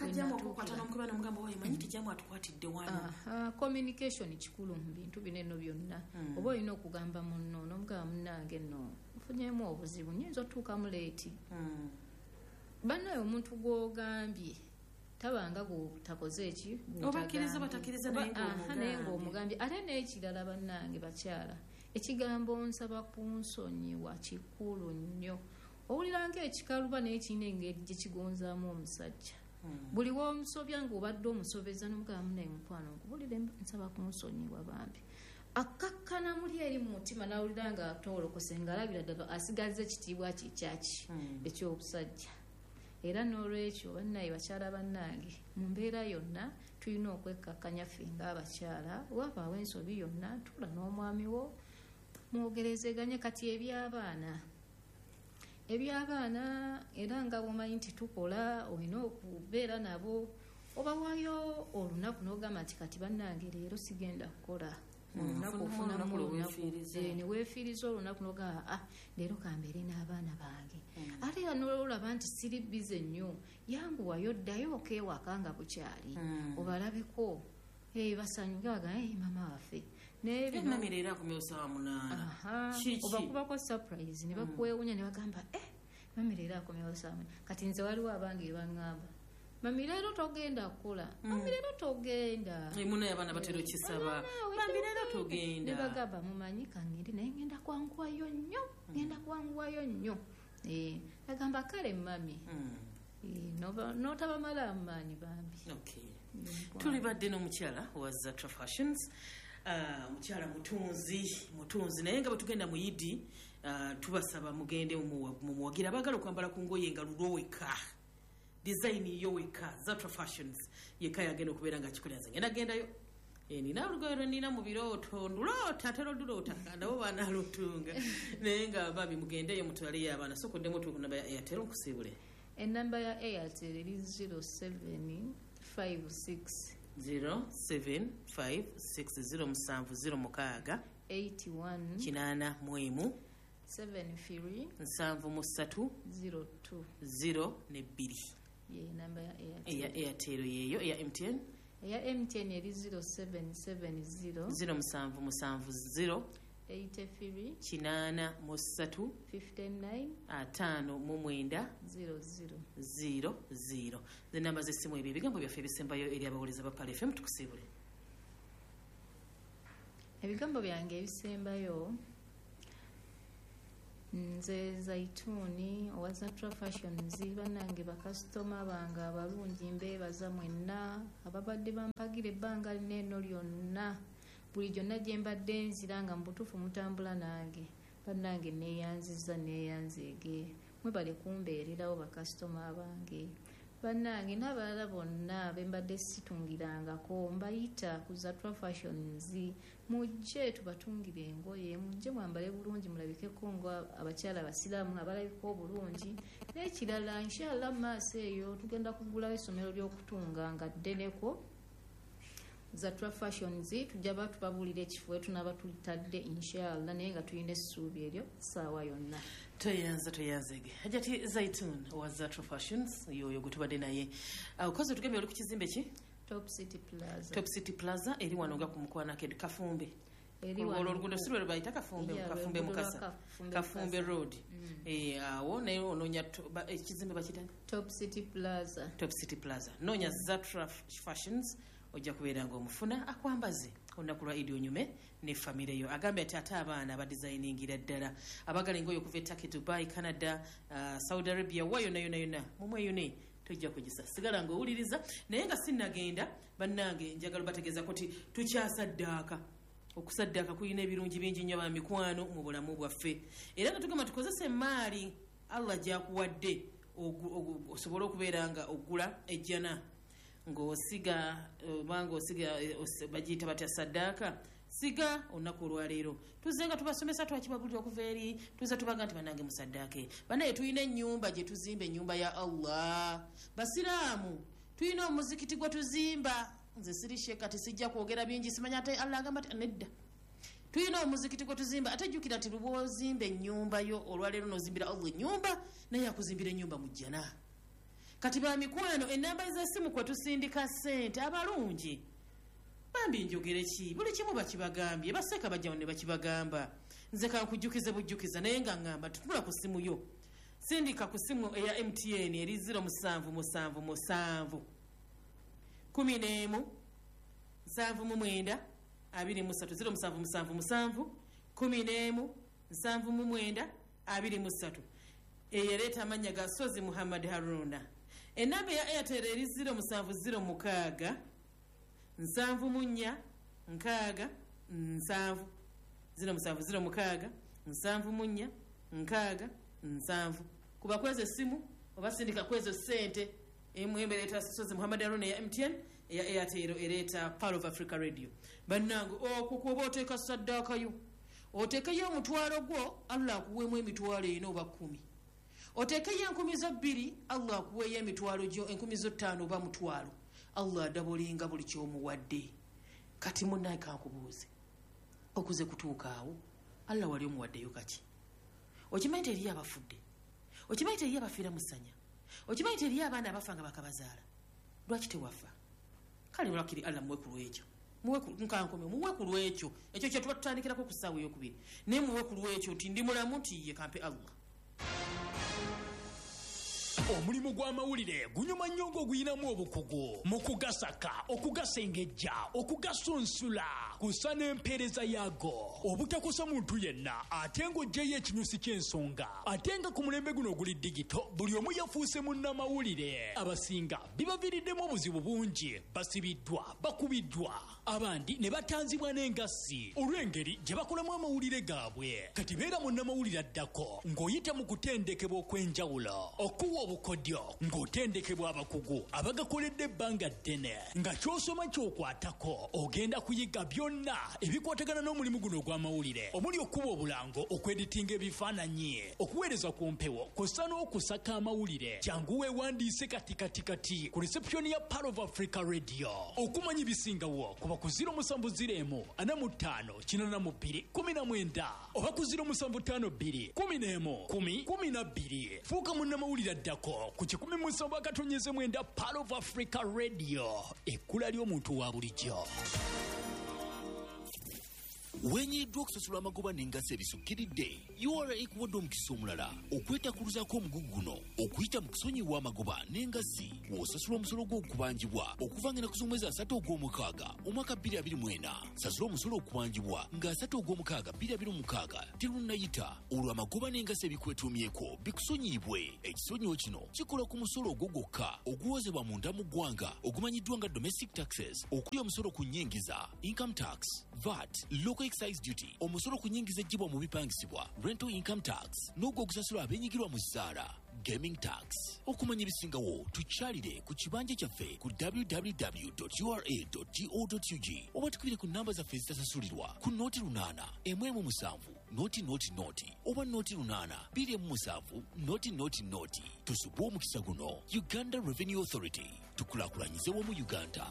communication kikulu mu bintu bino eno byonna oba olina okugamba munno n'omugamba munnange nno nfunyemu obuzibu nyinza otuuka mu leeti bannaye omuntu gw'ogambye tabanga gutakoze eki obakkiriza batakiriza naye ng'omugambye ate n'ekirala bannange bakyala ekigambo nsaba kunsonyiwa kikulu nnyo owulira ng'ekikaluba naye kirina engeri gye kigonzaamu omusajja buli w'omusobya ng'obadde omusobeza n'omugamba munaye mukwano nkubulire nsaba kunsonyiwa bambi akakkana muli eri mu mutima n'awulira nga atolokose ng'alabira ddala asigaze ekitiibwa kikyaki eky'obusajja era n'olwekyo bannaye bakyala bannange mu mbeera yonna tulina okwekkakkanya ffe ng'abakyala wabaawo ensobi yonna tuula n'omwami wo mwogerezeganye kati eby'abaana ebyabaana era nga bwomanyi nti tukola olina okubeera nabo obawaayo olunaku n'ogamba nti kati bannange leero sigenda kukola olunaku ofunamu olunaku neweefiiriza olunaku n'ogamba a leero kambeere n'abaana bange ate era n'olaba nti siri bize nnyo yanguwayo ddayo okeewaka nga bukyali obalabeko basanyuke bagamba mama waffe oba kubako surprise ne bakwewunya ne bagamba mami leero akomyewo saamu kati nze waliwo abange ebaŋŋamba mami leero togenda kukola mami leero togenda munaye abaana batera okisaba mami leero togenda ne bagamba mumanyi kangende naye ngenda kwanguwayo nnyo ngenda kwanguwayo nnyo agamba kale mami n'otabamala amaanyi bambi tuli badde n'omukyala wa Zatra Fashions mukyala mutunzi mutunzi naye nga bwe tugenda mu yidi tubasaba mugende mumuwagira abagala okwambala ku ngoye nga luloweka design yoweka Zatra Fashions yeka yagenda okubeera nga akikolera nze ngenda gendayo nina olugoye lwe nina mu birooto nduloota ate lodduloota nabo baana lutunga naye nga babi mugendeyo mutwaleyo abaana sokoddemu tuuku namba ya Airtel nkusiibule enamba ya Airtel eri zero seven five six zero seven five six zero musanvu zero mukaaga eighty one kinaana mu emu seven three nsanvu mu ssatu zero two zero ne bbiri ye namba ya Airtel eya Airtel yeeyo eya M T N eya M T N eri zero seven seven zero zero musanvu musanvu zero eighty-three kinaana mu ssatu fifty-nine ataano mu mwenda zero zero zero zero ze namba z'essimu ebyo ebigambo byaffe ebisembayo eri abawuliriza ba Pal F M tukusiibule. ebigambo byange ebisembayo nze Zaituni owa Zatra Fashions, bannange bakasitoma bange abalungi, mbeebaza mwenna ababadde bampagira ebbanga lineno lyonna, buli gyonna gye mbadde nzira nga mu butuufu mutambula nange. Bannange neeyanziza neeyanzeege, mwebale kumbeererawo bakasitoma bange. Bannange n'abalala bonna be mbadde situngirangako mbayita ku Zatra Fashions, mujje tubatungire engoye, mujje mwambale bulungi mulabikeko nga abakyala abasiraamu abalabika obulungi. N'ekirala inshallah maaso eyo tugenda kugulawo essomero ly'okutunga nga ddeneko Zatra Fashions, tujja batubabuulira ekifo tunaba tulitadde inshallah, naye nga tulina essuubi eryo saawa yonna. Toyanza toyanzege hajati Zaitun wa Zatra Fashions yoyo gutubadde naye ukoze tugembe oli ku kizimbe ki Top City Plaza. Top City Plaza eri wano nga ku Mukwana Ked Kafumbe. Eri wano oluguudo si lwe bayita Kafumbe, Yeah, Kafumbe oluguudo Mukasa, Kafumbe Kafumbe Mukasa. Road. Eh awo naye ononya to- ba- ekizimbe bakitani Top City Plaza. Top City Plaza. Nonya Zatra Fashions ojja kubeera ng'omufuna akwambaze olunaku lwa Idi Onyume ne famire yo. Agambye ati ate abaana abadizayiningira ddala abagala engoye okuva e Turkey, Dubai, Canada, uh, Saudi Arabia, wa yonna yonna yonna mumweyune tojja kugisa sigala ng'owuliriza. Naye nga sinnagenda bannange njagala bategeeza kuti tukyasaddaaka. Okusaddaaka kulina ebirungi bingi nnyo ba mikwano mu bulamu bwaffe, era nga tugamba tukozese emaali Allah gyakuwadde osobole okubeera nga ogula ejjana ng'osiga obanga osiga bagiyita batya saddaaka siga olunaku olwaleero. Tuzze nga tubasomesa twakibabulira okuva eri tuze tubaga nti bannange musaddaake banaye tulina ennyumba gye tuzimba, ennyumba ya Allah. Basiraamu tulina omuzikiti gwe tuzimba, nze siri sheeka tisijja kwogera bingi simanya ate Allah agamba ati nedda. Tulina omuzikiti gwe tuzimba ate jjukira nti luba ozimba ennyumba yo olwaleero n'ozimbira Allah ennyumba naye akuzimbira ennyumba mu jjana. Kati ba mikwano ennamba ez'essimu kwe tusindika ssente abalungi bambi njogere ki buli kimu bakibagambye baseeka bajjawo ne bakibagamba. Nze kankujjukize bujjukiza naye nga ŋŋamba tutula ku ssimu yo sindika ku ssimu eya M T N eri zero musanvu musanvu musanvu kumi n'emu nsanvu mu mwenda abiri mu ssatu zero musanvu musanvu musanvu kumi n'emu nsanvu mu mwenda abiri mu ssatu eyereeta amannya ga Sozi Muhammad Haruna. Ennamba ya Airtel eri zero musanvu zero mukaaga nsanvu mu nnya nkaaga nsanvu zero musanvu zero mukaaga nsanvu mu nnya nkaaga nsanvu. Kuba kweza essimu oba sindika kwezo ssente emwembe ereeta Sozi Muhammad Haruna eya M T N eya Airtel ereeta Pal of Africa Radio. Bannange okwo kuba oteeka saddaakayo oteekayo omutwalo gwo Allah akuweemu emitwalo ena oba kkumi, oteekayo enkumi zo bbiri Allah akuweeyo emitwalo gyo enkumi zo ttaano oba mutwalo. Allah adabolinga buli kyomuwadde. Kati munnaye kankubuuze okuze kutuuka awo Allah wali omuwaddeyo kaki? Okimanyi teriyo abafudde, okimanyi teriyo abafiira musanya, okimanyi teriyo abaana abafa nga bakabazaala. Lwaki tewafa? Kale olwakiri Allah muwe ku lwekyo, muwe nkankome muwe ku lwekyo ekyo kye tuba tutandikirako ku ssaawa ey'okubiri naye muwe ku lwekyo nti ndi mulamu nti ye kampe Allah. Omulimu gw'amawulire gunyuma nnyo ng'oguyinamu obukugu mu kugasaka, okugasengejja, okugasunsula, kussa n'empeereza yaago obutakosa muntu yenna ate ng'oggyeyo ekinyusi ky'ensonga. Ate nga ku mulembe guno oguli digito buli omu yafuuse munnamawulire. Abasinga bibaviiriddemu obuzibu bungi, basibiddwa, bakubiddwa, abandi ne batanzibwa n'engassi olw'engeri gye bakolamu amawulire gaabwe. Kati beera munnamawulire addako ng'oyita mu kutendekebwa okw'enjawulo, okuwa obukodyo ng'otendekebwa abakugu abagakoledde ebbanga ddene, nga ky'osoma ky'okwatako ogenda kuyiga byonna ebikwatagana n'omulimu guno ogw'amawulire, omuli okuba obulango, okweditinga ebifaananyi, okuweereza ku mpewo, kw'ossa n'okusaka amawulire. Jangu weewandiise kati kati kati ku reception ya Pal of Africa Radio. Okumanya ebisingawo kuba ku zero musanvu ziro emu ana mu ttaano kinaana mu bbiri kumi na mwenda oba ku zero musanvu ttaano bbiri kumi n'emu kumi kumi na bbiri. Fuuka munnamawulire addako ku kikumi musanvu akatonyeze mwenda Pal of Africa Radio, ekkula ly'omuntu wa bulijjo. wenyiddwa okusasula amagoba n'engassi ebisukkiridde U R A ekuwadde omukisa omulala okwetakuluzaako omugugu guno okuyita mu kusonyiwa amagoba n'engassi w'osasula omusolo gw'okubanjibwa okuva ng'ennaku z'omwezi asatu ogw'omukaaga omwaka bbiri abiri mu ena. Sasula omusolo okubanjibwa nga asatu ogw'omukaaga bbiri abiri mu mukaaga terunnayita olwo amagoba n'engassi ebikwetuumyeko bikusonyiibwe. Ekisonyiwo kino kikola ku musolo ogwo gwokka oguwozebwa munda mu ggwanga ogumanyiddwa nga domestic taxes, okuli omusolo ku nnyingiza income tax, V A T, local excise duty, omusolo ku nnyingiza eggyibwa mu bipangisibwa rental income tax, n'ogwo ogusasula abeenyigirwa mu zzaala gaming tax. Okumanya ebisingawo tukyalire ku kibanja kyaffe ku w w w dot u r a dot go dot u g oba tukubire ku namba zaffe ezitasasulirwa ku nooti lunaana emu emu musanvu nooti nooti nooti oba nooti lunaana bbiri emu musanvu nooti nooti nooti. Tusubwe omukisa guno. Uganda Revenue Authority, tukulaakulanyize wamu Uganda.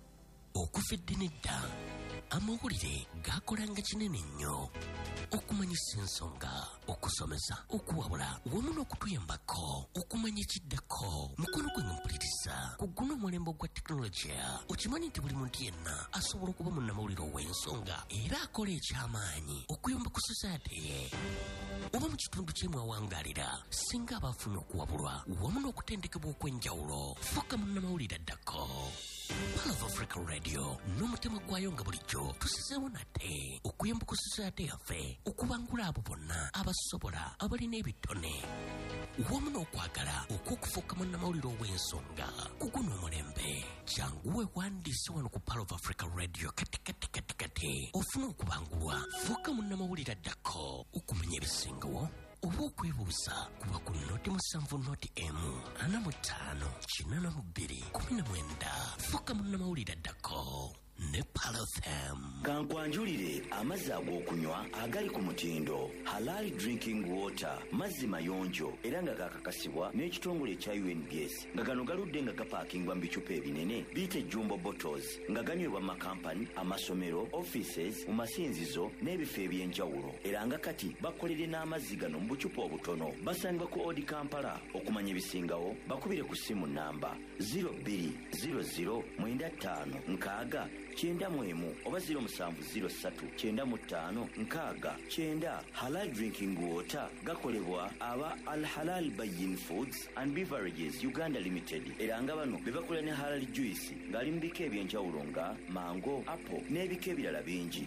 Okuva nedda amawulire gaakolanga kinene nnyo okumanyisa ensonga, okusomesa, okuwabula wamu n'okutuyambako okumanya ekiddako. Mukono gwe nga mpuliriza ku guno omulembe gwa tekinologiya. Okimanyi nti buli muntu yenna asobola okuba munnamawulire ow'ensonga era akola ekyamaanyi okuyamba ku society ye oba mu kitundu kyemwawangaalira singa abaafuna okuwabulwa wamu n'okutendekebwa okw'enjawulo. Fuuka munnamawulire addako. Pal of Africa Radio n'omutima gwayo nga bulijjo tusizeewo nate okuyamba ku society yaffe okubangula abo bonna abasobola abalina ebitone wamu n'okwagala okw'okufuuka munnamawulire ow'ensonga ku guno omulembe. Kyanguwe wandiise wano ku Pal of Africa Radio kati kati kati kati ofuna okubangulwa. Fuuka munnamawulire addako okumanya ebisingawo oba okwebuuza kuba ku noti musanvu noti emu ana mu ttaano kinaana mu bbiri kumi na mwenda. Fuuka munnamawulire addako ne Pal F M. Kankwanjulire amazzi ag'okunywa agali ku mutindo Halal Drinking Water, mazzi mayonjo era nga gakakasibwa n'ekitongole ekya U N B S nga gano galudde nga gapaakingwa mu bicupa ebinene biyite jumbo bottles nga ganywebwa mu makampani, amasomero, offices, mu masinzizo n'ebifo eby'enjawulo era nga kati bakolere n'amazzi gano mu bucupa obutono. Basangibwa ku Odi Kampala. Okumanya ebisingawo bakubire ku ssimu namba zero bbiri zero zero mwenda ttaano nkaaga kyenda mu emu oba zero musanvu zero ssatu kyenda mu ttaano nkaaga kyenda. Halal Drinking Water gakolebwa aba Al Halal Bayin Foods and Beverages Uganda Limited era nga bano be bakola ne halal juice ng'ali mu bika eby'enjawulo nga mango, apple n'ebika ebirala bingi.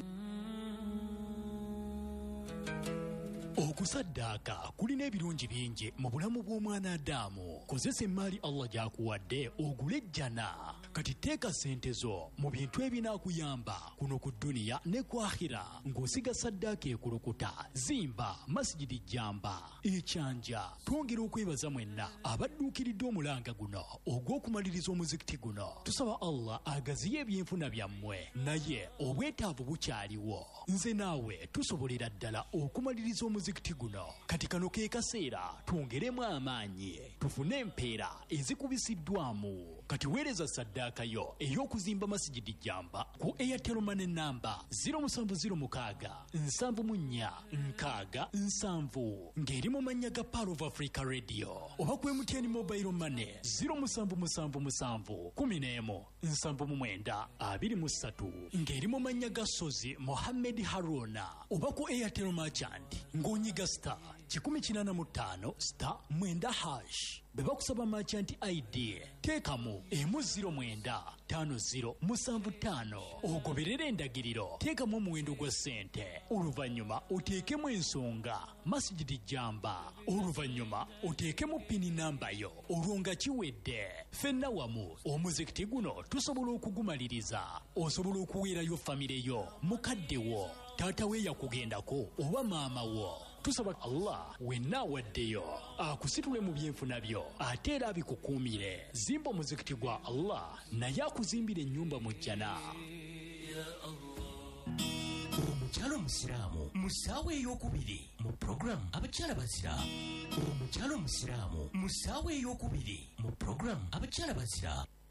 Okusaddaaka kulina ebirungi bingi mu bulamu bw'omwana Adamu. Kozesa emmaali Allah gy'akuwadde ogule ejjana. Kati teeka ssente zo mu bintu ebinaakuyamba kuno ku dduniya ne ku akhira ng'osiga saddaaka ekulukuta. Zimba masijidi jjamba ekyanja. Twongera okwebaza mwenna abadduukiridde omulanga guno ogw'okumaliriza omuzikiti guno. Tusaba Allah agaziye ebyenfuna byammwe naye obwetaavu bukyaliwo. Nze naawe tusobolera ddala okumaliriza omuzikiti guno. Kati kano ke kaseera twongeremu amaanyi tufune empeera ezikubisiddwamu. Kati weereza saddaaka yo ey'okuzimba masijidi jjamba ku Airtel Money namba zero musanvu zero mukaaga nsanvu mu nnya nkaaga nsanvu ng'eri mu mannya ga Pal of Africa Radio oba ku M T N Mobile Money zero musanvu musanvu musanvu kumi n'emu nsanvu mu mwenda abiri mu ssatu ng'eri mu mannya ga Sozi Mohammed Haruna oba ku Airtel Merchant ng'onyiga star kikumi kinaana mu ttaano star mwenda hash. Be bakusaba merchant I D teekamu emu ziro mwenda ttaano ziro musanvu ttaano ogoberera endagiriro. Teekamu omuwendo gwa ssente oluvannyuma oteekemu ensonga masijidi jjamba oluvannyuma oteekemu pini namba yo olwo nga kiwedde. Ffenna wamu omuzikiti guno tusobola okugumaliriza. Osobola okuweerayo famire yo, mukadde wo, taata we yakugendako oba maama wo. Tusaba Allah wenna awaddeyo akusitule mu byenfuna byo ate era abikukuumire. Zimba omuzikiti gwa Allah naye akuzimbira ennyumba mu jjana. Omukyala omusiraamu mu ssaawa ey'okubiri mu puroguramu abakyala bazira. Omukyala omusiraamu mu ssaawa ey'okubiri mu puroguramu abakyala bazira.